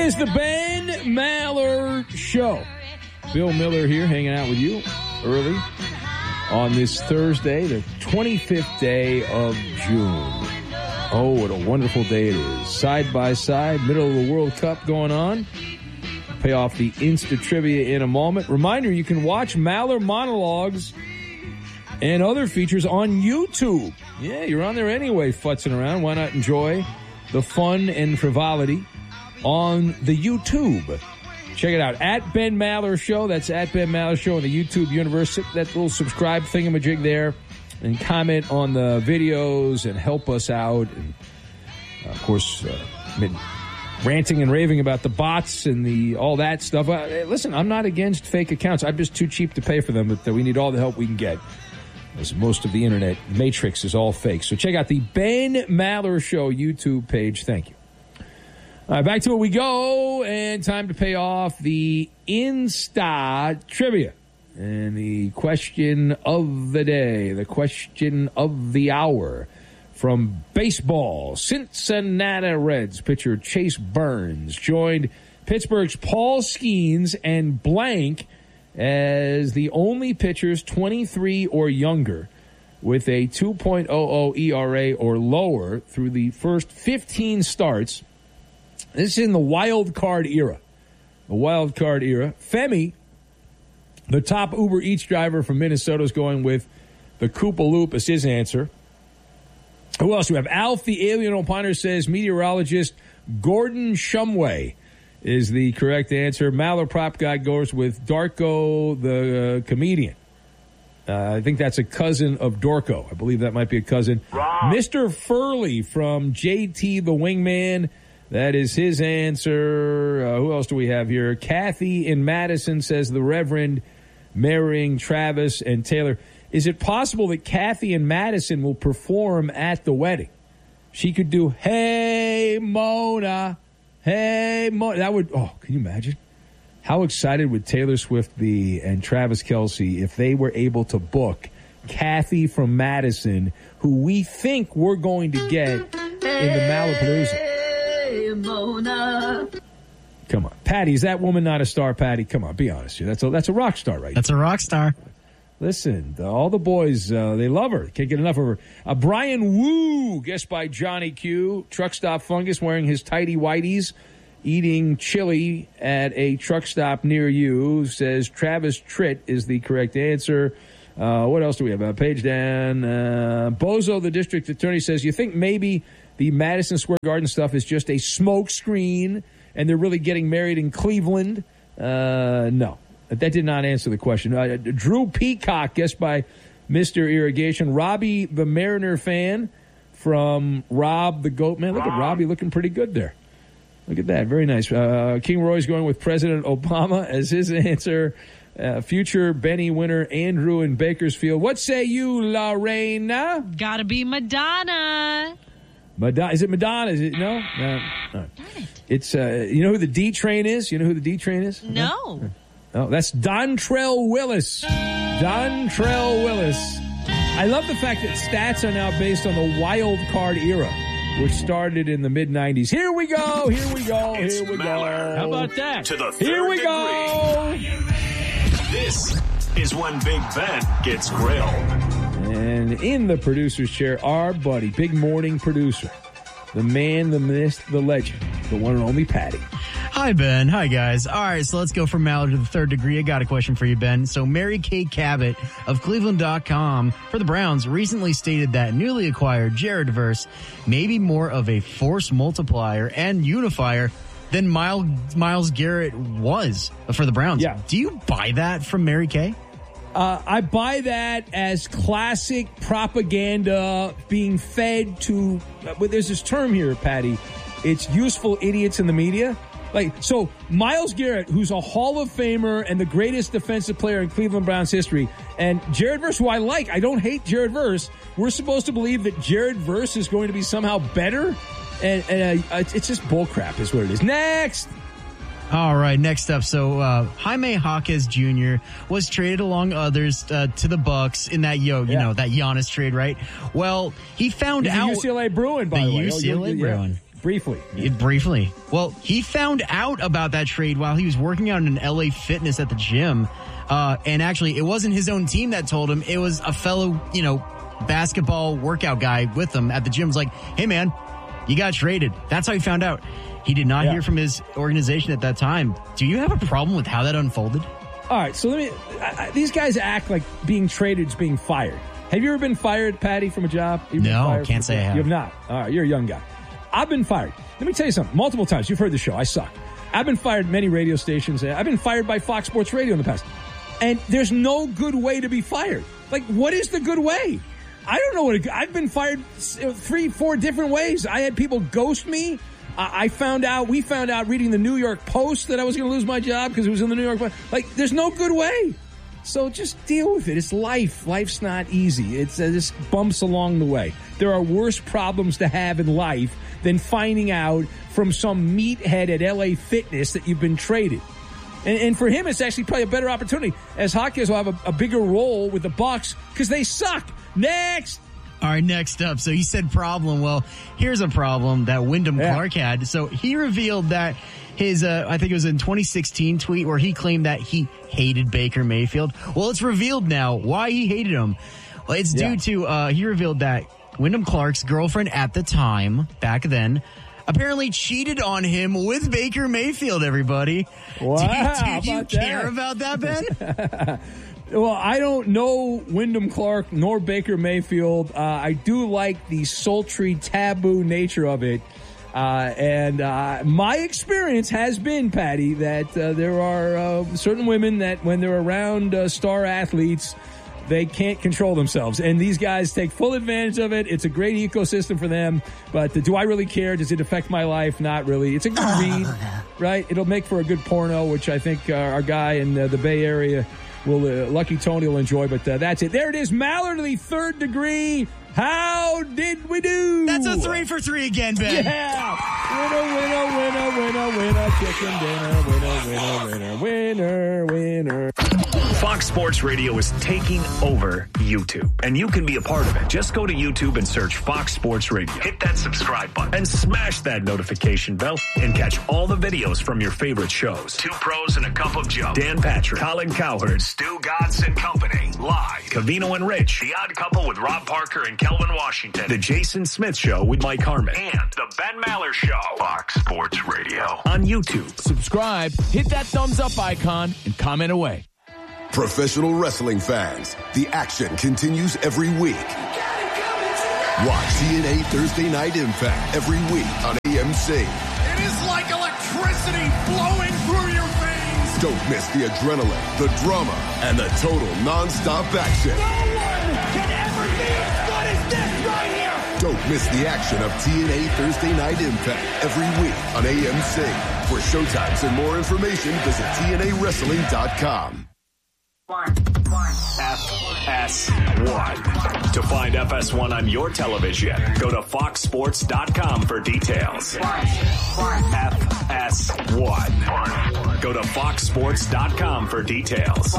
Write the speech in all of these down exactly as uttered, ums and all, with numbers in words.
is the Ben Maller Show. Bill Miller here hanging out with you early on this Thursday, the twenty-fifth day of June. Oh, what a wonderful day it is. Side by side, middle of the World Cup going on. Pay off the Insta Trivia in a moment. Reminder, you can watch Maller monologues and other features on YouTube. Yeah, you're on there anyway, futzing around. Why not enjoy the fun and frivolity on the YouTube? Check it out. At Ben Maller Show. That's at Ben Maller Show in the YouTube universe. Hit that little subscribe thingamajig there and comment on the videos and help us out. And, uh, of course, uh, been ranting and raving about the bots and the all that stuff. Uh, listen, I'm not against fake accounts. I'm just too cheap to pay for them, but we need all the help we can get, as most of the internet matrix is all fake. So check out the Ben Maller Show YouTube page. Thank you. All right, back to it we go, and time to pay off the Insta Trivia. And the question of the day, the question of the hour, from baseball, Cincinnati Reds pitcher Chase Burns joined Pittsburgh's Paul Skeens and blank as the only pitchers twenty-three or younger with a two point oh oh E R A or lower through the first fifteen starts. This is in the wild card era. The wild card era. Femi, the top Uber Eats driver from Minnesota, is going with the Koopa Loop as his answer. Who else do we have? Alf, the alien opiner, says meteorologist Gordon Shumway is the correct answer. Maller Prop Guy goes with Darko, the uh, comedian. Uh, I think that's a cousin of Dorko. I believe that might be a cousin. Wrong. Mister Furley from J T the Wingman. That is his answer. Uh, who else do we have here? Kathy in Madison says the Reverend marrying Travis and Taylor. Is it possible that Kathy in Madison will perform at the wedding? She could do, hey, Mona. Hey, Mona. That would, oh, can you imagine? How excited would Taylor Swift be and Travis Kelce if they were able to book Kathy from Madison, who we think we're going to get in the Malapalooza? Mona. Come on. Patty, is that woman not a star, Patty? Come on, be honest here. That's a, that's a rock star right That's now. a rock star. Listen, the, all the boys, uh, they love her. Can't get enough of her. Uh, Brian Woo, guessed by Johnny Q. Truck stop fungus wearing his tighty whities, eating chili at a truck stop near you, says Travis Tritt is the correct answer. Uh, what else do we have? Uh, page down. Uh, Bozo, the district attorney, says, you think maybe the Madison Square Garden stuff is just a smoke screen and they're really getting married in Cleveland? Uh, no, that did not answer the question. Uh, Drew Peacock, guessed by Mister Irrigation. Robbie, the Mariner fan, from Rob the Goat Man. Look at Robbie looking pretty good there. Look at that. Very nice. Uh, King Roy's going with President Obama as his answer. Uh, future Benny winner Andrew in Bakersfield. What say you, Lorena? Gotta be Madonna. Madonna. Is it Madonna? Is it no? No. no. It's uh, you know who the D Train is? You know who the D Train is? No. Oh, that's Dontrell Willis. Dontrell Willis. I love the fact that stats are now based on the wild card era, which started in the mid nineties. Here we go. Here we go. It's here we Maller. go. How about that? To the third Here we degree. go. This is when Big Ben gets grilled. And in the producer's chair, our buddy, big morning producer, the man, the myth, the legend, the one and only Patty. Hi, Ben. Hi, guys. All right, so let's go from Maller to the third degree. I got a question for you, Ben. So Mary Kay Cabot of Cleveland dot com for the Browns recently stated that newly acquired Jared Verse may be more of a force multiplier and unifier than Miles, Miles Garrett was for the Browns. Yeah. Do you buy that from Mary Kay? Uh, I buy that as classic propaganda being fed to, uh, well, there's this term here, Patty. It's useful idiots in the media. Like, so Miles Garrett, who's a Hall of Famer and the greatest defensive player in Cleveland Browns history, and Jared Verse, who I like, I don't hate Jared Verse. We're supposed to believe that Jared Verse is going to be somehow better, and, and uh, it's just bullcrap is what it is. Next! All right, next up. So uh, Jaime Jaquez Junior was traded along others uh, to the Bucks in that yo, you Yeah. know, that Giannis trade, right? Well, he found He's out a U C L A Bruin, by the, the way. U C L A Oh, you- you- Bruin. yeah. briefly. It, briefly. Well, he found out about that trade while he was working out in L A Fitness at the gym. Uh, and actually, it wasn't his own team that told him. It was a fellow, you know, basketball workout guy with him at the gym. Was like, hey, man, you got traded. That's how he found out. He did not yeah. hear from his organization at that time. Do you have a problem with how that unfolded? All right, so let me. I, I, these guys act like being traded is being fired. Have you ever been fired, Patty, from a job? You've no, can't say I have. You have not. All right, you're a young guy. I've been fired. Let me tell you something. Multiple times. You've heard the show. I suck. I've been fired at many radio stations. I've been fired by Fox Sports Radio in the past. And there's no good way to be fired. Like, what is the good way? I don't know what. A, I've been fired three, four different ways. I had people ghost me. I found out, we found out reading the New York Post that I was going to lose my job because it was in the New York Post. Like, there's no good way. So just deal with it. It's life. Life's not easy. It's uh, just bumps along the way. There are worse problems to have in life than finding out from some meathead at L A Fitness that you've been traded. And, and for him, it's actually probably a better opportunity, as Hawkins will have a, a bigger role with the Bucks because they suck. Next. All right, next up. So he said problem. Well, here's a problem that Wyndham yeah. Clark had. So he revealed that his, uh, I think it was in twenty sixteen tweet where he claimed that he hated Baker Mayfield. Well, it's revealed now why he hated him. Well, it's due yeah. to, uh, he revealed that Wyndham Clark's girlfriend at the time, back then, apparently cheated on him with Baker Mayfield, everybody. Wow. Do, do you care that? about that, Ben? Well, I don't know Wyndham Clark nor Baker Mayfield. Uh, I do like the sultry, taboo nature of it. Uh, and uh, my experience has been, Patty, that uh, there are uh, certain women that when they're around uh, star athletes, they can't control themselves. And these guys take full advantage of it. It's a great ecosystem for them. But uh, do I really care? Does it affect my life? Not really. It's a good read, right? It'll make for a good porno, which I think uh, our guy in uh, the Bay Area will, uh, Lucky Tony will enjoy. But uh, that's it. There it is. Mallard to the third degree. How did we do? That's a three for three again, Ben. Yeah. Winner, winner, winner, winner, winner. Chicken dinner. Winner, winner, winner, winner, winner. Fox Sports Radio is taking over YouTube, and you can be a part of it. Just go to YouTube and search Fox Sports Radio. Hit that subscribe button and smash that notification bell and catch all the videos from your favorite shows. Two Pros and a Cup of Joe. Dan Patrick, Colin Cowherd, Stu Godson and Company. Live. Covino and Rich. The Odd Couple with Rob Parker and Kelvin Washington. The Jason Smith Show with Mike Harmon. And the Ben Maller Show. Fox Sports Radio. On YouTube. Subscribe, hit that thumbs up icon, and comment away. Professional wrestling fans, the action continues every week. Watch T N A Thursday Night Impact every week on A M C. It is like electricity flowing through your veins. Don't miss the adrenaline, the drama, and the total nonstop action. No one can ever be as good as this right here. Don't miss the action of T N A Thursday Night Impact every week on A M C. For showtimes and more information, visit T N A wrestling dot com. F S one. To find F S one on your television, go to fox sports dot com for details. F S one. Go to fox sports dot com for details.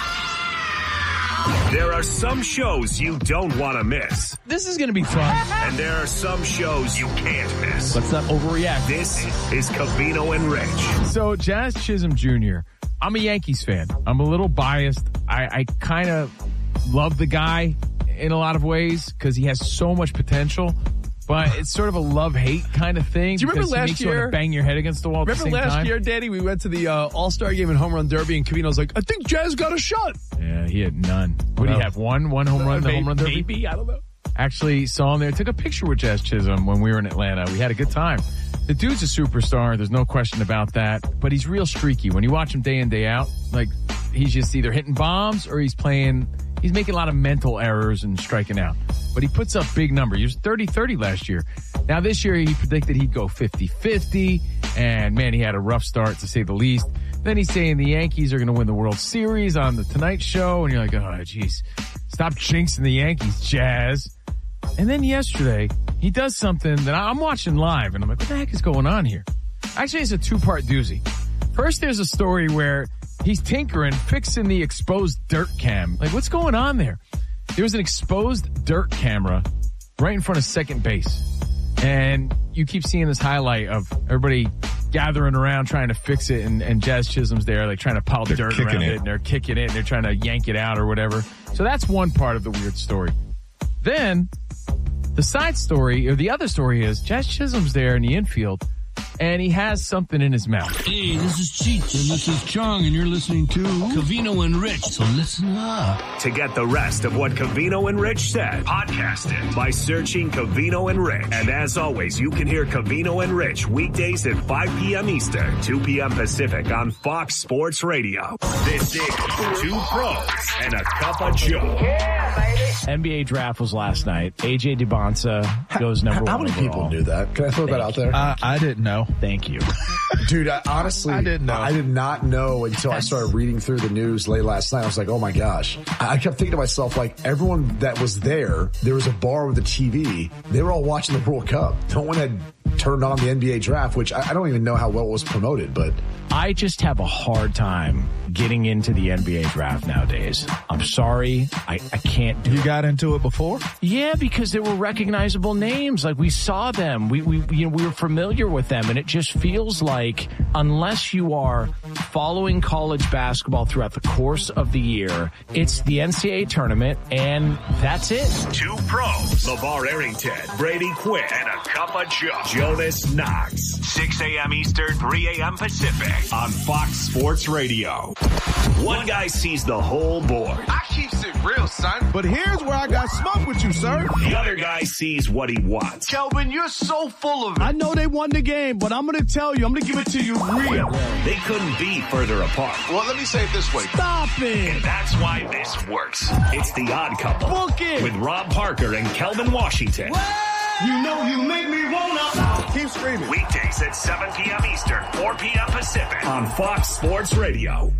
There are some shows you don't want to miss. This is going to be fun. And there are some shows you can't miss. Let's not overreact. This is Covino and Rich. So, Jazz Chisholm Junior, I'm a Yankees fan. I'm a little biased. I, I kind of love the guy in a lot of ways because he has so much potential. But it's sort of a love-hate kind of thing. Do you remember last he makes year? You want to bang your head against the wall at remember the same last time? year, Danny? We went to the uh, All-Star game and Home Run Derby, and Covino's like, I think Jazz got a shot. Yeah, he had none. What do you have? One? One home run? The home run derby? Maybe. I don't know. Actually saw him there. Took a picture with Jazz Chisholm when we were in Atlanta. We had a good time. The dude's a superstar. There's no question about that. But he's real streaky. When you watch him day in, day out, like he's just either hitting bombs or he's playing, he's making a lot of mental errors and striking out. But he puts up big numbers. He was thirty thirty last year. Now this year he predicted he'd go fifty fifty. And man, he had a rough start to say the least. Then he's saying the Yankees are going to win the World Series on the Tonight Show. And you're like, oh, geez, stop jinxing the Yankees, Jazz. And then yesterday, he does something that I'm watching live, and I'm like, what the heck is going on here? Actually, it's a two-part doozy. First, there's a story where he's tinkering, fixing the exposed dirt cam. Like, what's going on there? There was an exposed dirt camera right in front of second base. And you keep seeing this highlight of everybody gathering around trying to fix it, and, and Jazz Chisholm's there, like trying to pile They're dirt around it. it, and they're kicking it, and they're trying to yank it out or whatever. So that's one part of the weird story. Then the side story, or the other story, is Jazz Chisholm's there in the infield, and he has something in his mouth. Hey, this is Cheech, and this is Chong, and you're listening to Covino and Rich, so listen up. To get the rest of what Covino and Rich said, podcast it by searching Covino and Rich. And as always, you can hear Covino and Rich weekdays at five p.m. Eastern, two p.m. Pacific on Fox Sports Radio. This is Two Pros and a Cup of Joe. Yeah, baby. N B A draft was last night. A J DeBonsa goes number how, one how many overall. people knew that? Can I throw Thank that out there? Uh, I didn't know. Thank you. Dude, I, honestly, I didn't know. I did not know until I started reading through the news late last night. I was like, oh my gosh. I, I kept thinking to myself, like, everyone that was there, there was a bar with a T V. They were all watching the World Cup. No one had turned on the N B A draft, which I, I don't even know how well it was promoted, but I just have a hard time getting into the N B A draft nowadays. I'm sorry. I, I can't do You it. got into it before? Yeah, because there were recognizable names. Like, we saw them. We, we, you know, we were familiar with them. And it just feels like unless you are following college basketball throughout the course of the year, it's the N C double A tournament, and that's it. Two Pros, LeVar Arrington, Brady Quinn, and a Cup of Joe, Jonas Knox. six a.m. Eastern, three a.m. Pacific on Fox Sports Radio. One guy sees the whole board. I keeps it real, son. But here's where I got smoke with you, sir. The other guy sees what he wants. Kelvin, you're so full of it. I know they won the game, but I'm going to tell you, I'm going to give it to you real. They couldn't be further apart. Well, let me say it this way. Stop it. And that's why this works. It's The Odd Couple. Book it. With Rob Parker and Kelvin Washington. You know you make me wanna. Keep screaming. Weekdays at seven p.m. Eastern, four p.m. Pacific on Fox Sports Radio.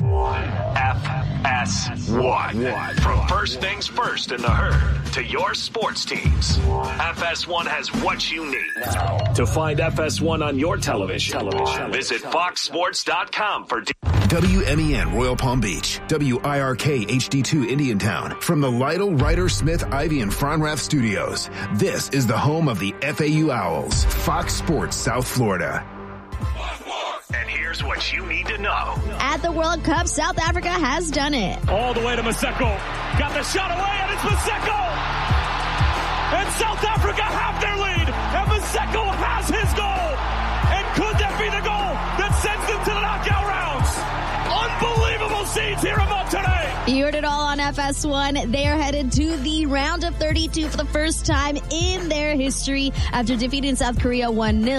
F S one. From first things first in the herd to your sports teams, F S one has what you need. To find F S one on your television, television. visit fox sports dot com for de- W M E N Royal Palm Beach, W I R K H D two Indiantown. From the Lytle, Ryder, Smith, Ivy, and Fronrath studios, this is the home of the F A U Owls, Fox Sports South Florida. And here's what you need to know. At the World Cup, South Africa has done it. All the way to Maseko. Got the shot away, and it's Maseko! And South Africa have their lead, and Maseko has his goal! And could that be the goal that sends them to the knockout rounds? Unbelievable scenes here in Monterrey! You heard it all on F S one. They are headed to the round of thirty-two for the first time in their history after defeating South Korea one nil.